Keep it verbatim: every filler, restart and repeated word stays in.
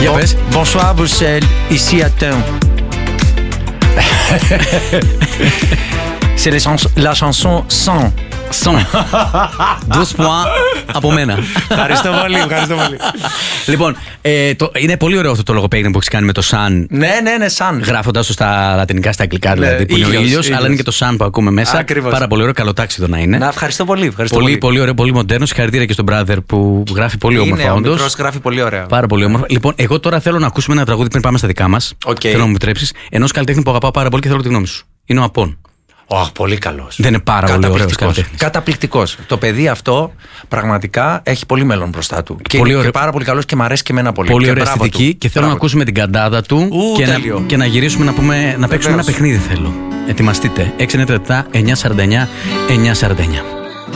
Για πες. Bonsoir Bruxelles, ici Athènes. C'est les chans- la chanson Sans. Son. Douze points από μένα. Ευχαριστώ πολύ, ευχαριστώ πολύ. Λοιπόν, ε, το, είναι πολύ ωραίο αυτό το λογοπαίγνιο που έχει κάνει με το Sun. Ναι, ναι, ναι, σαν. Γράφοντας το στα λατινικά, στα αγγλικά δηλαδή. Ναι, που είναι ο ήλιος, ήλιος, ήλιος. αλλά είναι και το Sun που ακούμε μέσα. Ακριβώς. Πάρα πολύ ωραίο, καλοτάξιδο να είναι. Να, ευχαριστώ πολύ. Ευχαριστώ Πολύ, πολύ, πολύ ωραίο, πολύ μοντέρνο. Συγχαρητήρια και στον brother που γράφει πολύ Είναι, όμορφα, ο όντως. μικρός γράφει πολύ ωραία. Πάρα πολύ όμορφα. Λοιπόν, εγώ τώρα θέλω να ακούσουμε ένα τραγούδι πριν πάμε στα δικά μας. Οκ. Θέλω να μου επιτρέψεις. Ενός καλλιτέχνη που αγαπάω πάρα πολύ και θέλω τη γνώμη σου. Είναι ο Απών. Ωχ, πολύ καλός. Δεν είναι πάρα πολύ ωραίος καλλιτέχνης. Καταπληκτικός. Το παιδί αυτό πραγματικά έχει πολύ μέλλον μπροστά του. Και Πολύ είναι ωραίο. και πάρα πολύ καλός και μου αρέσει και εμένα πολύ. Πολύ Και ωραία μπράβο αισθητική του. και θέλω Μπράβο να ακούσουμε την καντάδα του Ου, και, να, τέλειο. και να γυρίσουμε να, πούμε, να παίξουμε ένα Βεβαίως. παιχνίδι θέλω. Ετοιμαστείτε. έξι εννιά επτά εννιά τέσσερα εννιά εννιά τέσσερα εννιά.